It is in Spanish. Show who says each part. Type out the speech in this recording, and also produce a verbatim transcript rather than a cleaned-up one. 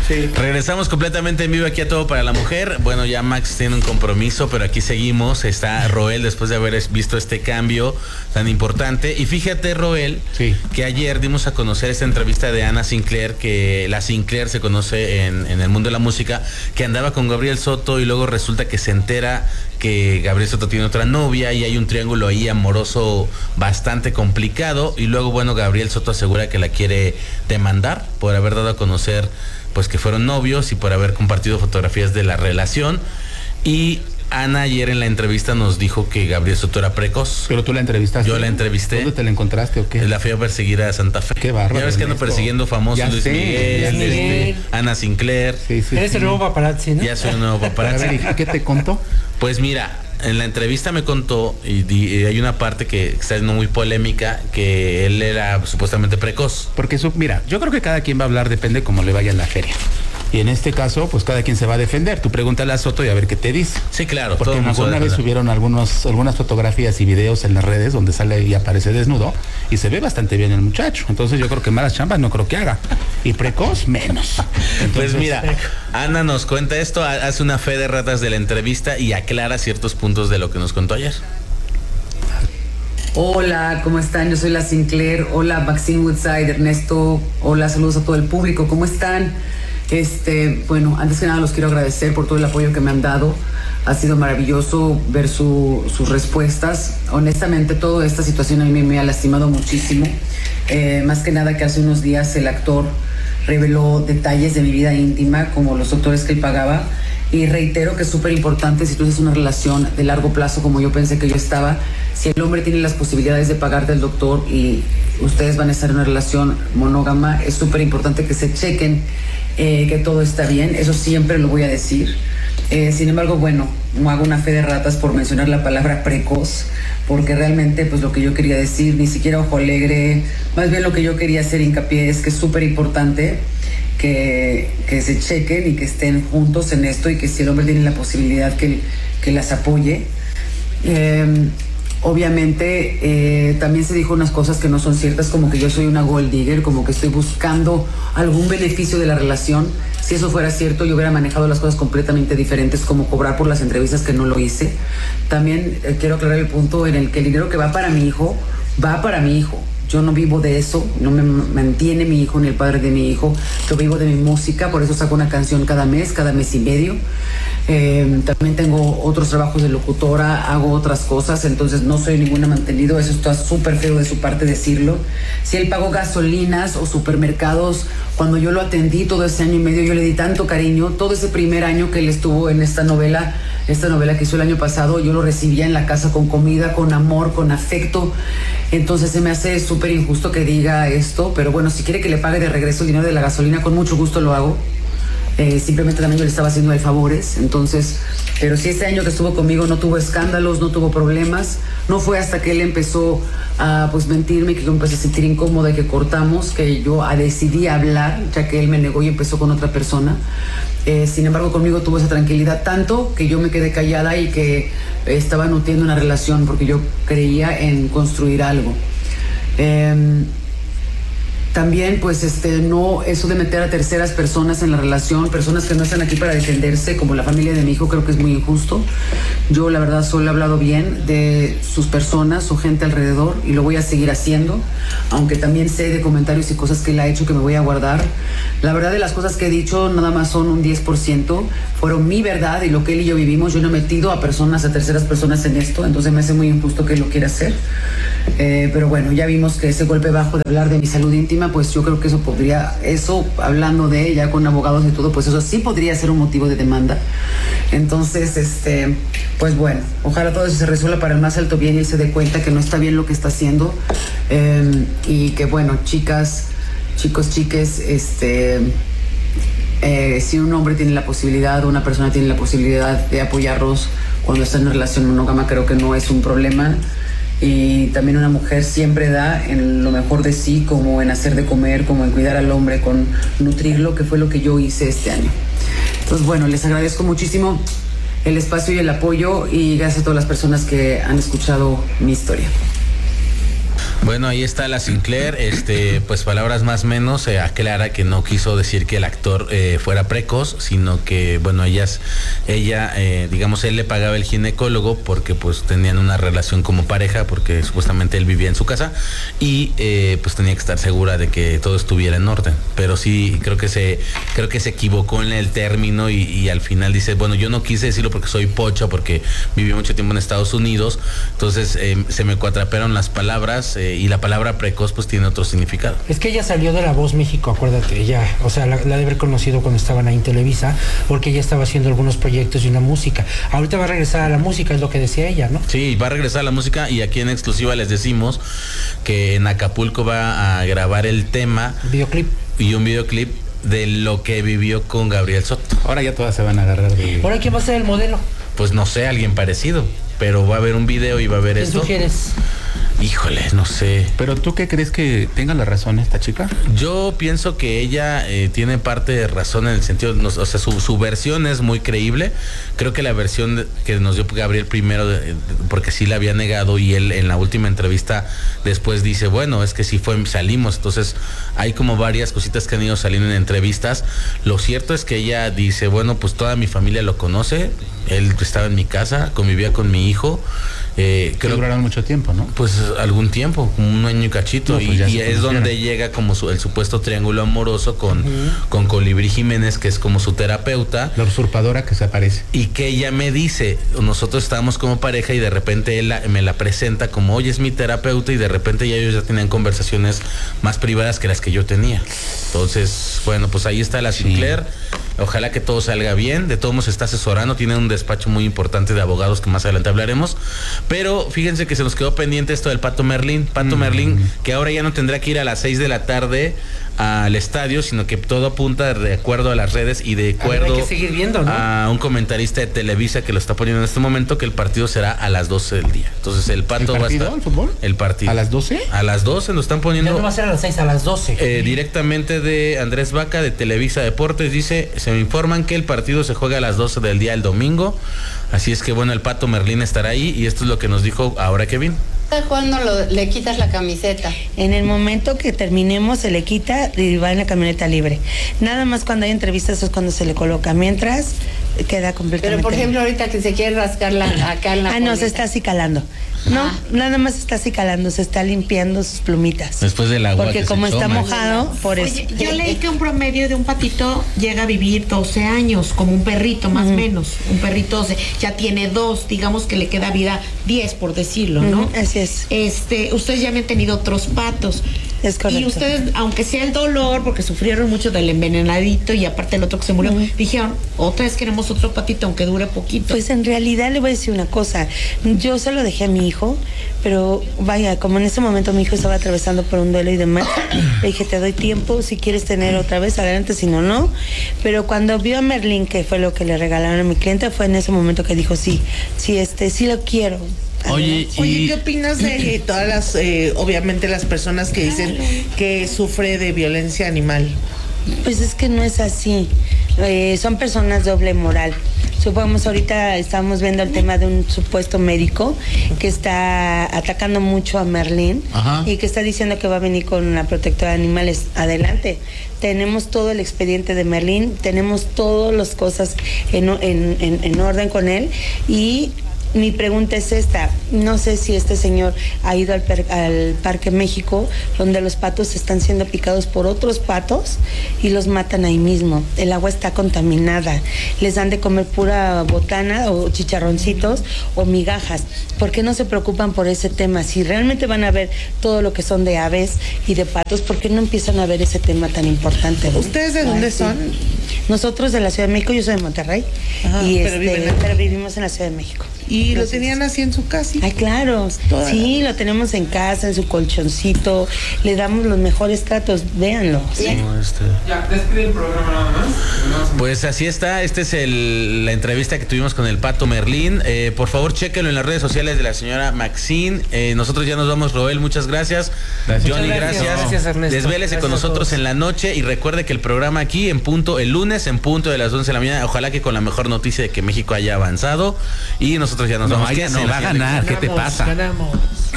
Speaker 1: Sí.
Speaker 2: Regresamos completamente en vivo aquí a Todo para la Mujer. Bueno, ya Max tiene un compromiso, pero aquí seguimos. Está Roel después de haber visto este cambio tan importante. Y fíjate, Roel,
Speaker 1: sí.
Speaker 2: que ayer dimos a conocer esta entrevista de Ana Sinclair, que la Sinclair se conoce en, en el mundo de la música, que andaba con Gabriel Soto y luego resulta que se entera que Gabriel Soto tiene otra novia y hay un triángulo ahí amoroso bastante complicado. Y luego, bueno, Gabriel Soto asegura que la quiere demandar por haber dado a conocer pues que fueron novios y por haber compartido fotografías de la relación. Y Ana ayer en la entrevista nos dijo que Gabriel Soto era precoz.
Speaker 1: ¿Pero tú la entrevistaste?
Speaker 2: Yo la entrevisté.
Speaker 1: ¿Dónde te la encontraste o qué?
Speaker 2: La fui a perseguir a Santa Fe.
Speaker 1: Qué bárbaro.
Speaker 2: Ya ves que ando persiguiendo famosos,
Speaker 1: ya
Speaker 2: Luis
Speaker 1: sé,
Speaker 2: Miguel,
Speaker 1: ya
Speaker 2: este, Ana Sinclair.
Speaker 1: Sí, sí,
Speaker 3: Eres
Speaker 1: sí.
Speaker 3: el nuevo paparazzi, ¿no?
Speaker 2: Ya soy un nuevo paparazzi.
Speaker 1: A ver, ¿y qué te contó?
Speaker 2: Pues mira, en la entrevista me contó, y, y hay una parte que está siendo muy polémica, que él era supuestamente precoz.
Speaker 1: Porque eso, mira, yo creo que cada quien va a hablar, depende cómo le vaya en la feria. Y en este caso, pues cada quien se va a defender. Tú pregúntale a Soto y a ver qué te dice.
Speaker 2: Sí, claro.
Speaker 1: Porque
Speaker 2: todo
Speaker 1: alguna vez subieron algunos, algunas fotografías y videos en las redes donde sale y aparece desnudo y se ve bastante bien el muchacho. Entonces yo creo que malas chambas no creo que haga. Y precoz, menos. Entonces,
Speaker 2: pues mira, Ana nos cuenta esto, hace una fe de ratas de la entrevista y aclara ciertos puntos de lo que nos contó ayer.
Speaker 4: Hola, ¿cómo están? Yo soy la Sinclair. Hola, Maxine Woodside, Ernesto. Hola, saludos a todo el público. ¿Cómo están? Este, bueno, antes que nada los quiero agradecer por todo el apoyo que me han dado. Ha sido maravilloso ver su, sus respuestas. Honestamente, toda esta situación a mí me ha lastimado muchísimo. Eh, más que nada que hace unos días el actor reveló detalles de mi vida íntima, como los doctores que él pagaba. Y reitero que es súper importante, si tú haces una relación de largo plazo como yo pensé que yo estaba, si el hombre tiene las posibilidades de pagarte al doctor y ustedes van a estar en una relación monógama, es súper importante que se chequen eh, que todo está bien. Eso siempre lo voy a decir. Eh, sin embargo, bueno, no hago una fe de ratas por mencionar la palabra precoz, porque realmente pues lo que yo quería decir, ni siquiera ojo alegre, más bien lo que yo quería hacer hincapié es que es súper importante que, que se chequen y que estén juntos en esto, y que si el hombre tiene la posibilidad que, que las apoye. Eh, obviamente eh, también se dijo unas cosas que no son ciertas, como que yo soy una gold digger, como que estoy buscando algún beneficio de la relación. Si eso fuera cierto, yo hubiera manejado las cosas completamente diferentes, como cobrar por las entrevistas, que no lo hice. También eh, quiero aclarar el punto en el que el dinero que va para mi hijo, va para mi hijo. Yo no vivo de eso, no me mantiene mi hijo ni el padre de mi hijo. Yo vivo de mi música, por eso saco una canción cada mes, cada mes y medio. Eh, también tengo otros trabajos de locutora, hago otras cosas, entonces no soy ninguna mantenido. Eso está súper feo de su parte decirlo. Si él pagó gasolinas o supermercados, cuando yo lo atendí todo ese año y medio, yo le di tanto cariño. Todo ese primer año que él estuvo en esta novela, esta novela que hizo el año pasado, yo lo recibía en la casa con comida, con amor, con afecto. Entonces se me hace súper injusto que diga esto, pero bueno, si quiere que le pague de regreso el dinero de la gasolina, con mucho gusto lo hago. Eh, simplemente también yo le estaba haciendo de favores. Entonces, pero si este año que estuvo conmigo no tuvo escándalos, no tuvo problemas. No fue hasta que él empezó a pues mentirme, que yo empecé a sentir incómoda y que cortamos, que yo decidí hablar, ya que él me negó y empezó con otra persona. Eh, sin embargo, conmigo tuvo esa tranquilidad tanto que yo me quedé callada y que estaba nutriendo una relación porque yo creía en construir algo. Eh, También, pues, este, no, eso de meter a terceras personas en la relación, personas que no están aquí para defenderse, como la familia de mi hijo, creo que es muy injusto. Yo, la verdad, solo he hablado bien de sus personas, su gente alrededor, y lo voy a seguir haciendo, aunque también sé de comentarios y cosas que él ha hecho que me voy a guardar. La verdad de las cosas que he dicho nada más son un diez por ciento, fueron mi verdad y lo que él y yo vivimos. Yo no he metido a personas, a terceras personas en esto, entonces me hace muy injusto que él lo quiera hacer. Eh, pero bueno, ya vimos que ese golpe bajo de hablar de mi salud íntima, pues yo creo que eso podría, eso hablando de ella con abogados y todo, pues eso sí podría ser un motivo de demanda. Entonces, este, pues bueno, ojalá todo eso se resuelva para el más alto bien y él se dé cuenta que no está bien lo que está haciendo. Eh, y que bueno, chicas, chicos, chiques, este, eh, si un hombre tiene la posibilidad, una persona tiene la posibilidad de apoyarlos cuando está en una relación monógama, creo que no es un problema. Y también una mujer siempre da en lo mejor de sí, como en hacer de comer, como en cuidar al hombre, con nutrirlo, que fue lo que yo hice este año. Entonces, bueno, les agradezco muchísimo el espacio y el apoyo, y gracias a todas las personas que han escuchado mi historia.
Speaker 2: Bueno, ahí está la Sinclair, este, pues palabras más menos, eh, aclara que no quiso decir que el actor eh, fuera precoz, sino que, bueno, ellas, ella, eh, digamos, él le pagaba el ginecólogo porque pues tenían una relación como pareja, porque supuestamente él vivía en su casa y eh, pues tenía que estar segura de que todo estuviera en orden. Pero sí, creo que se, creo que se equivocó en el término y, y al final dice, bueno, yo no quise decirlo porque soy pocha, porque viví mucho tiempo en Estados Unidos, entonces eh, se me cuatrapearon las palabras. Eh, y la palabra precoz pues tiene otro significado.
Speaker 3: Es que ella salió de La Voz México, acuérdate, ella, o sea, la, la de haber conocido cuando estaban ahí en Televisa, porque ella estaba haciendo algunos proyectos y una música. Ahorita va a regresar a la música, es lo que decía ella, ¿no?
Speaker 2: Sí, va a regresar a la música y aquí en exclusiva les decimos que en Acapulco va a grabar el tema.
Speaker 3: Videoclip.
Speaker 2: Y un videoclip de lo que vivió con Gabriel Soto.
Speaker 1: Ahora ya todas se van a agarrar de...
Speaker 3: ¿Ahora quién va a ser el modelo?
Speaker 2: Pues no sé, alguien parecido, pero va a haber un video y va a haber
Speaker 3: ¿Qué
Speaker 2: esto.
Speaker 3: sugieres?
Speaker 2: Híjole, no sé.
Speaker 1: ¿Pero tú qué crees que tenga la razón esta chica?
Speaker 2: Yo pienso que ella eh, tiene parte de razón en el sentido, no, o sea, su, su versión es muy creíble. Creo que la versión de, que nos dio Gabriel primero, de, de, porque sí la había negado y él en la última entrevista después dice, bueno, es que sí fue, salimos. Entonces hay como varias cositas que han ido saliendo en entrevistas. Lo cierto es que ella dice, bueno, pues toda mi familia lo conoce. Él estaba en mi casa, convivía con mi hijo. Eh, creo,
Speaker 1: duraron mucho tiempo, ¿no?
Speaker 2: Pues algún tiempo, un año y cachito. No, pues y y es donde llega como su, el supuesto triángulo amoroso con, uh-huh. con Colibrí Jiménez, que es como su terapeuta.
Speaker 1: La usurpadora que se aparece.
Speaker 2: Y que ella me dice, nosotros estábamos como pareja y de repente él la, me la presenta como, oye, es mi terapeuta, y de repente ya ellos ya tenían conversaciones más privadas que las que yo tenía. Entonces, bueno, pues ahí está la Sinclair. Sí. Ojalá que todo salga bien. De todos modos se está asesorando, tiene un despacho muy importante de abogados que más adelante hablaremos. Pero fíjense que se nos quedó pendiente esto del Pato Merlín. Pato mm. Merlín, que ahora ya no tendrá que ir a las seis de la tarde al estadio, sino que todo apunta de acuerdo a las redes y de acuerdo
Speaker 3: a, ver, hay que seguir viendo, ¿no?
Speaker 2: a un comentarista de Televisa que lo está poniendo en este momento, que el partido será a las doce del día. Entonces el Pato
Speaker 1: ¿El partido,
Speaker 2: va a estar...
Speaker 1: ¿El fútbol?
Speaker 2: El partido.
Speaker 1: ¿A las doce?
Speaker 2: A las doce lo están poniendo...
Speaker 3: Ya no va a ser a las seis, a las doce.
Speaker 2: Eh, directamente de Andrés Vaca, de Televisa Deportes, dice, se me informan que el partido se juega a las doce del día el domingo. Así es que bueno, el Pato Merlín estará ahí y esto es lo que nos dijo ahora Kevin.
Speaker 5: ¿Cuándo lo, le quitas la camiseta?
Speaker 6: En el momento que terminemos se le quita y va en la camioneta libre. Nada más cuando hay entrevistas es cuando se le coloca. Mientras queda completamente.
Speaker 5: Pero por ejemplo ahorita que se quiere rascar la, acá en la
Speaker 6: Ah,
Speaker 5: coleta.
Speaker 6: no, se está acicalando. No, ah. nada más está acicalando, se está limpiando sus plumitas.
Speaker 2: Después del agua.
Speaker 6: Porque como está mojado, por eso.
Speaker 7: Oye, yo leí que un promedio de un patito llega a vivir doce años, como un perrito más o uh-huh. menos. Un perrito ya tiene dos, digamos que le queda vida diez, por decirlo, ¿no?
Speaker 6: Uh-huh, así es.
Speaker 7: Este, ustedes ya habían tenido otros patos.
Speaker 6: Es correcto.
Speaker 7: Y ustedes, aunque sea el dolor, porque sufrieron mucho del envenenadito y aparte el otro que se murió, uh-huh. dijeron, otra vez queremos otro patito, aunque dure poquito.
Speaker 6: Pues en realidad le voy a decir una cosa. Yo se lo dejé a mi hijo, pero vaya, como en ese momento mi hijo estaba atravesando por un duelo y demás, le dije, te doy tiempo, si quieres tener otra vez, adelante, si no, no. Pero cuando vio a Merlín, que fue lo que le regalaron a mi cliente, fue en ese momento que dijo, sí, sí, este, sí lo quiero.
Speaker 8: Oye, y... Oye, ¿qué opinas de todas las, eh, obviamente las personas que dicen que sufre de violencia animal?
Speaker 6: Pues es que no es así. Eh, son personas doble moral. Supongamos, ahorita estamos viendo el tema de un supuesto médico que está atacando mucho a Merlín. Ajá. Y que está diciendo que va a venir con una protectora de animales. Adelante. Tenemos todo el expediente de Merlín, tenemos todas las cosas en, en, en, en orden con él y... Mi pregunta es esta, no sé si este señor ha ido al, per, al Parque México, donde los patos están siendo picados por otros patos y los matan ahí mismo. El agua está contaminada, les dan de comer pura botana o chicharroncitos o migajas. ¿Por qué no se preocupan por ese tema? Si realmente van a ver todo lo que son de aves y de patos, ¿por qué no empiezan a ver ese tema tan importante?
Speaker 8: ¿Ustedes de dónde Ay, son?
Speaker 6: Sí. Nosotros de la Ciudad de México, yo soy de Monterrey, Ajá, y pero, este, pero vivimos en la Ciudad de México.
Speaker 8: ¿Y Entonces, lo tenían así en su casa?
Speaker 6: Ay, claro. Toda sí, la... lo tenemos en casa, en su colchoncito. Le damos los mejores tratos. Véanlo.
Speaker 2: Sí. No, este...
Speaker 9: Ya, despide el programa nada más.
Speaker 2: Pues así está. Esta es el, la entrevista que tuvimos con el Pato Merlín. Eh, por favor, chéquenlo en las redes sociales de la señora Maxine. Eh, nosotros ya nos vamos, Roel. Muchas gracias. gracias. Johnny, gracias. Gracias, gracias Ernesto. Desvélese gracias con nosotros en la noche y recuerde que el programa aquí en punto, el lunes en punto de las once de la mañana. Ojalá que con la mejor noticia de que México haya avanzado. Y nosotros ya nos
Speaker 1: no,
Speaker 2: vamos.
Speaker 1: No, va a ganar. ¿Qué te pasa?
Speaker 3: Ganamos.